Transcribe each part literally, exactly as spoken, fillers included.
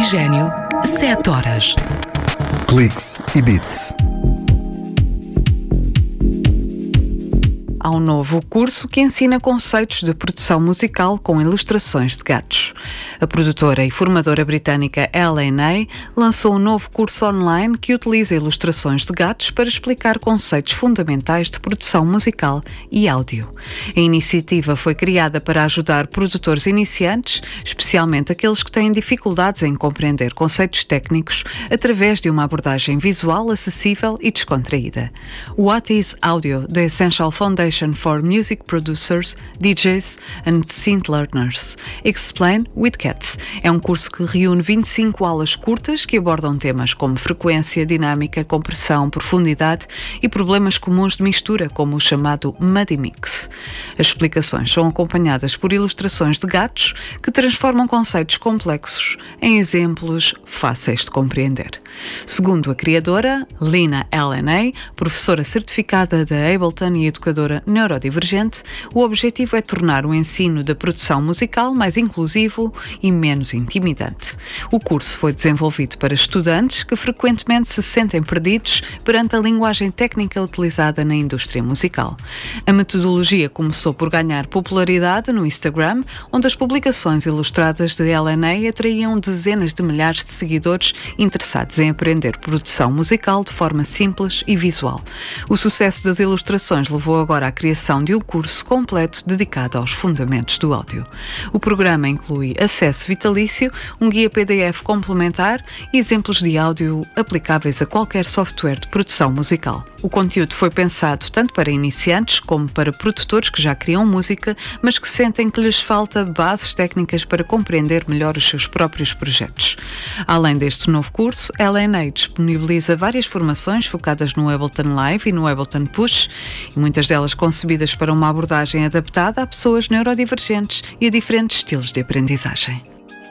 Oxigênio, sete horas. Cliques e Beats. Há um novo curso que ensina conceitos de produção musical com ilustrações de gatos. A produtora e formadora britânica L and A lançou um novo curso online que utiliza ilustrações de gatos para explicar conceitos fundamentais de produção musical e áudio. A iniciativa foi criada para ajudar produtores iniciantes, especialmente aqueles que têm dificuldades em compreender conceitos técnicos, através de uma abordagem visual acessível e descontraída. What is Audio? The Essential Foundation for Music Producers, D Js and Synth Learners. Explain with Cats. É um curso que reúne vinte e cinco aulas curtas que abordam temas como frequência, dinâmica, compressão, profundidade e problemas comuns de mistura, como o chamado Muddy Mix. As explicações são acompanhadas por ilustrações de gatos que transformam conceitos complexos em exemplos fáceis de compreender. Segundo a criadora, Lina L and A, professora certificada da Ableton e educadora neurodivergente, o objetivo é tornar o ensino da produção musical mais inclusivo e menos intimidante. O curso foi desenvolvido para estudantes que frequentemente se sentem perdidos perante a linguagem técnica utilizada na indústria musical. A metodologia começou por ganhar popularidade no Instagram, onde as publicações ilustradas de L and A atraíam dezenas de milhares de seguidores interessados em aprender produção musical de forma simples e visual. O sucesso das ilustrações levou agora à criação de um curso completo dedicado aos fundamentos do áudio. O programa inclui acesso vitalício, um guia P D F complementar e exemplos de áudio aplicáveis a qualquer software de produção musical. O conteúdo foi pensado tanto para iniciantes como para produtores que já criam música, mas que sentem que lhes falta bases técnicas para compreender melhor os seus próprios projetos. Além deste novo curso, L and A disponibiliza várias formações focadas no Ableton Live e no Ableton Push, e muitas delas concebidas para uma abordagem adaptada a pessoas neurodivergentes e a diferentes estilos de aprendizagem.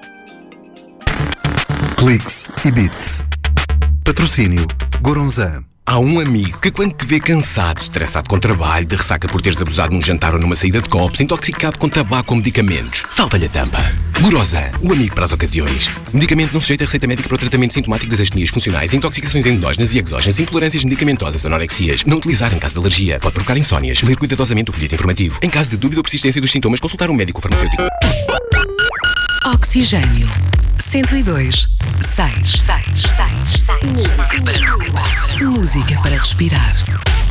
Cliques e Beats. Patrocínio Goronzan. Há um amigo que, quando te vê cansado, estressado com trabalho, de ressaca por teres abusado num jantar ou numa saída de copos, intoxicado com tabaco ou medicamentos, salta-lhe a tampa. Gorosan, o amigo para as ocasiões. Medicamento não sujeito a receita médica para o tratamento sintomático das astenias funcionais, intoxicações endógenas e exógenas, intolerâncias medicamentosas, anorexias. Não utilizar em caso de alergia. Pode provocar insónias. Ler cuidadosamente o folheto informativo. Em caso de dúvida ou persistência dos sintomas, consultar um médico farmacêutico. Oxigênio, cento e dois, seis. Música para respirar.